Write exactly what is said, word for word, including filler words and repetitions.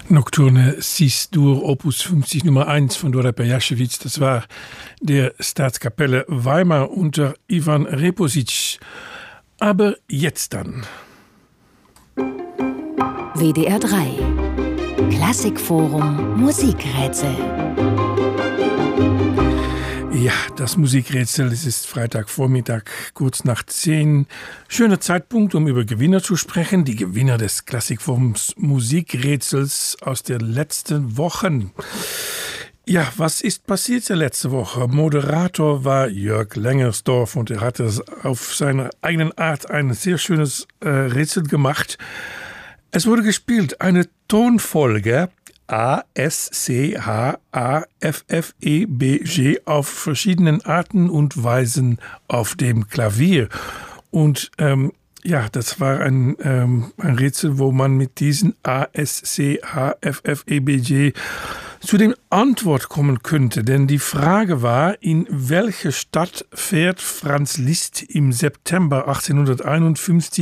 Nocturne Cis-Dur, Opus fünfzig Nummer eins von Dora Perjašević. Das war der Staatskapelle Weimar unter Ivan Reposic. Aber jetzt dann. W D R drei Klassikforum Musikrätsel. Ja, das Musikrätsel, es ist Freitagvormittag, kurz nach zehn. Schöner Zeitpunkt, um über Gewinner zu sprechen. Die Gewinner des Klassikforums Musikrätsels aus den letzten Wochen. Ja, was ist passiert letzte Woche? Moderator war Jörg Lengersdorf und er hatte auf seine eigene Art ein sehr schönes äh, Rätsel gemacht. Es wurde gespielt, eine Tonfolge A, S, C, H, A, F, F, E, B, G auf verschiedenen Arten und Weisen auf dem Klavier. Und ähm, ja, das war ein, ähm, ein Rätsel, wo man mit diesen A, S, C, H, F, F, E, B, G zu dem Antwort kommen könnte. Denn die Frage war, in welche Stadt fährt Franz Liszt im September achtzehnhunderteinundfünfzig